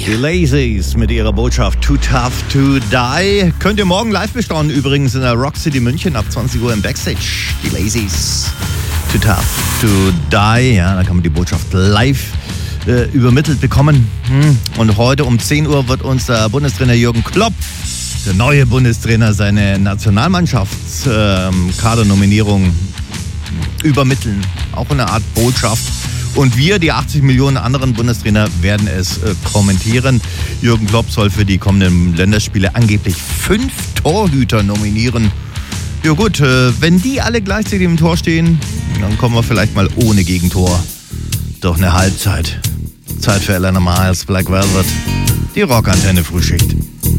Die Lazies mit ihrer Botschaft Too Tough to Die. Könnt ihr morgen live bestaunen, übrigens in der Rock City München ab 20 Uhr im Backstage. Die Lazies. Too Tough to Die. Ja, da kann man die Botschaft live übermittelt bekommen. Und heute um 10 Uhr wird uns der Bundestrainer Jürgen Klopp, der neue Bundestrainer, seine Nationalmannschaftskadernominierung übermitteln. Auch eine Art Botschaft. Und wir, die 80 Millionen anderen Bundestrainer, werden es kommentieren. Jürgen Klopp soll für die kommenden Länderspiele angeblich 5 Torhüter nominieren. Ja gut, wenn die alle gleichzeitig im Tor stehen, dann kommen wir vielleicht mal ohne Gegentor. Doch eine Halbzeit. Zeit für Eleanor Miles, Black Velvet. Die Rockantenne Frühschicht.